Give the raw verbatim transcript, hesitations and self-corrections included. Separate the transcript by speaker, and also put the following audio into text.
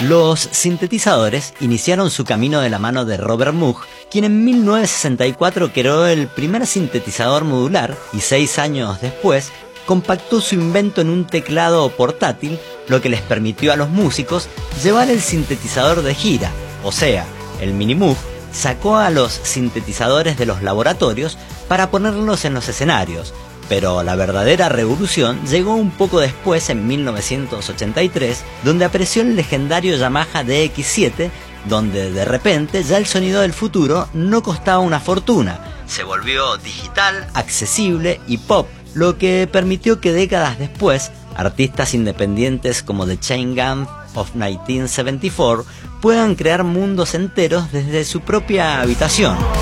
Speaker 1: Los sintetizadores iniciaron su camino de la mano de Robert Moog, quien en mil novecientos sesenta y cuatro creó el primer sintetizador modular y seis años después compactó su invento en un teclado portátil, lo que les permitió a los músicos llevar el sintetizador de gira, o sea, el Mini Moog sacó a los sintetizadores de los laboratorios para ponerlos en los escenarios. Pero la verdadera revolución llegó un poco después, en mil novecientos ochenta y tres, donde apareció el legendario Yamaha D X siete, donde de repente ya el sonido del futuro no costaba una fortuna, se volvió digital, accesible y pop, lo que permitió que décadas después, artistas independientes como The Chain Gang of mil novecientos setenta y cuatro puedan crear mundos enteros desde su propia habitación.